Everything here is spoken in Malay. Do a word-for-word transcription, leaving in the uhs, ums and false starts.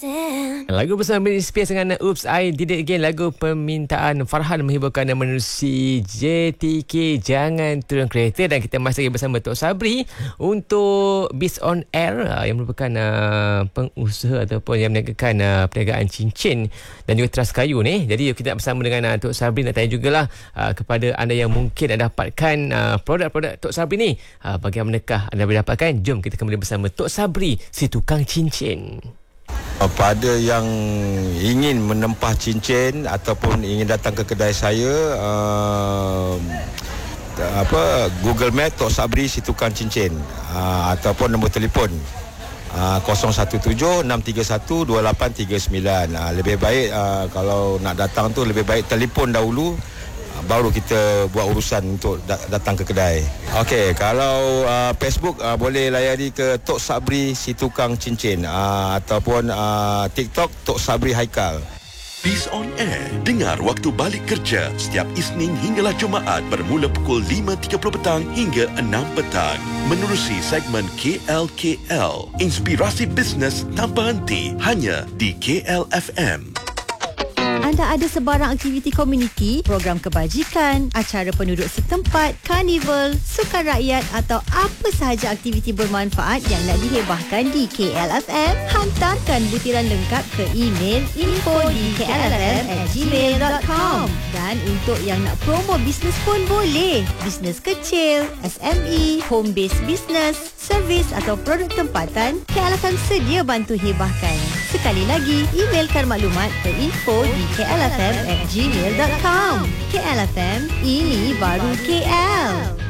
Lagu bersama Britney Spears dengan Oops I Did It Again. Lagu permintaan Farhan menghiburkan menerusi J T K Jangan Turun Kereta. Dan kita masih lagi bersama Tok Sabri untuk Biz On Air, uh, yang merupakan uh, pengusaha ataupun yang meniagakan uh, perniagaan cincin dan juga teras kayu ni. Jadi kita nak bersama dengan uh, Tok Sabri nak tanya jugalah uh, kepada anda yang mungkin nak dapatkan uh, produk-produk Tok Sabri ni, uh, bagaimanakah anda boleh dapatkan. Jom kita kembali bersama Tok Sabri, si tukang cincin. Pada yang ingin menempah cincin ataupun ingin datang ke kedai saya, uh, apa Google Map Tok Sabri si tukang cincin, uh, ataupun nombor telefon uh, kosong satu tujuh enam tiga satu dua lapan tiga sembilan. Uh, lebih baik uh, kalau nak datang tu lebih baik telefon dahulu, baru kita buat urusan untuk datang ke kedai. Okey, kalau uh, Facebook uh, boleh layari ke Tok Sabri si tukang cincin, uh, ataupun uh, TikTok Tok Sabri Haikal. Biz On Air, dengar waktu balik kerja setiap Isnin hinggalah Jumaat bermula pukul lima tiga puluh petang hingga enam petang. Menerusi segmen K L K L, inspirasi bisnes tanpa henti, hanya di K L F M. Anda ada sebarang aktiviti komuniti, program kebajikan, acara penduduk setempat, karnival, sukan rakyat atau apa sahaja aktiviti bermanfaat yang nak dihebahkan di K L F M? Hantarkan butiran lengkap ke email info di k l f m at gmail dot com. Dan untuk yang nak promo bisnes pun boleh. Bisnes kecil, S M E, home based business, servis atau produk tempatan, K L F M sedia bantu hebahkan. Sekali lagi, emailkan maklumat ke info di k l f m at gmail dot com. K L F M, ini baru K L.